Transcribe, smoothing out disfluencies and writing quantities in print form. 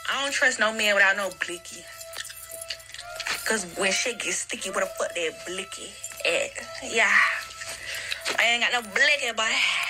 I don't trust no man without no blicky. Cause when shit gets sticky, where the fuck that blicky at? Yeah. I ain't got no blicky, boy.